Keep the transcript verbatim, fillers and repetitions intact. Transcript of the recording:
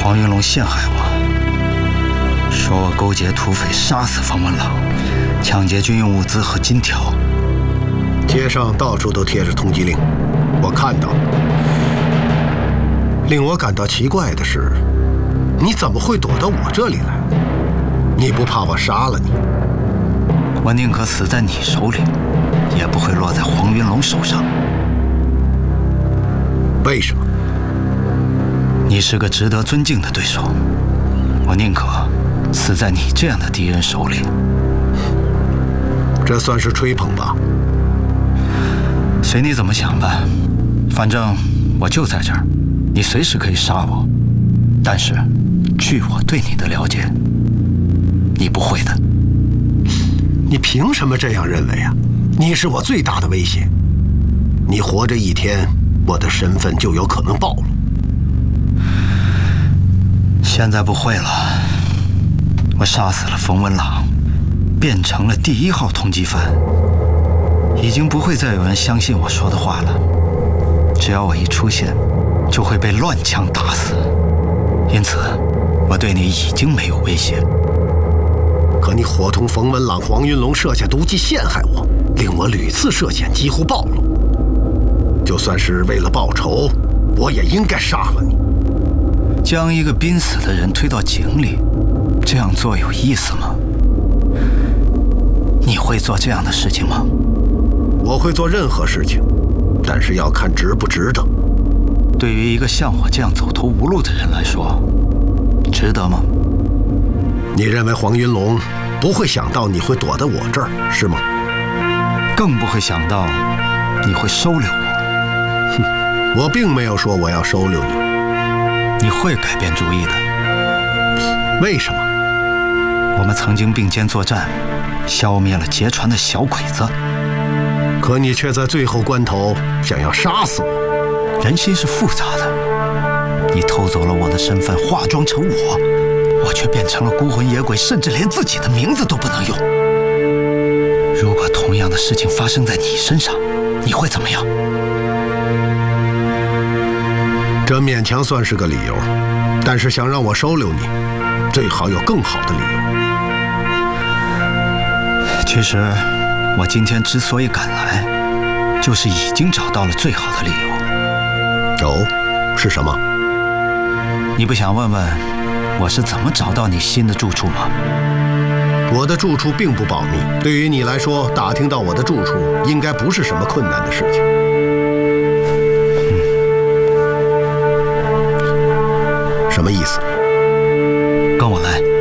黄云龙陷害我，说我勾结土匪杀死冯文朗，抢劫军用物资和金条。 街上到处都贴着通缉令，我看到了。令我感到奇怪的是，你怎么会躲到我这里来？你不怕我杀了你？ 我宁可死在你手里，也不会落在黄云龙手上。 为什么？ 你是个值得尊敬的对手，我宁可死在你这样的敌人手里。 这算是吹捧吧？ 随你怎么想吧，反正我就在这儿，你随时可以杀我。但是，据我对你的了解，你不会的。 你凭什么这样认为啊？你是我最大的威胁。你活着一天，我的身份就有可能暴露。 现在不会了，我杀死了冯文朗，变成了第一号通缉犯，已经不会再有人相信我说的话了。只要我一出现，就会被乱枪打死。因此，我对你已经没有威胁。 可你伙同冯文朗、黄云龙设下毒计陷害我，令我屡次涉险，几乎暴露。就算是为了报仇，我也应该杀了你。 将一个濒死的人推到井里，这样做有意思吗？你会做这样的事情吗？ 我会做任何事情，但是要看值不值得。 对于一个像我这样走投无路的人来说，值得吗？ 你认为黄云龙不会想到你会躲在我这儿，是吗？ 更不会想到你会收留我。 哼，我并没有说我要收留你。 你会改变主意的。 为什么？ 我们曾经并肩作战，消灭了劫船的小鬼子。 可你却在最后关头想要杀死我。 人心是复杂的，你偷走了我的身份，化妆成我，我却变成了孤魂野鬼，甚至连自己的名字都不能用。如果同样的事情发生在你身上，你会怎么样？ 这勉强算是个理由，但是想让我收留你，最好有更好的理由。 其实，我今天之所以赶来，就是已经找到了最好的理由。 哦，是什么？ 你不想问问我是怎么找到你新的住处吗？ 我的住处并不保密，对于你来说，打听到我的住处应该不是什么困难的事情。 嗯、 什么意思？ 跟我来。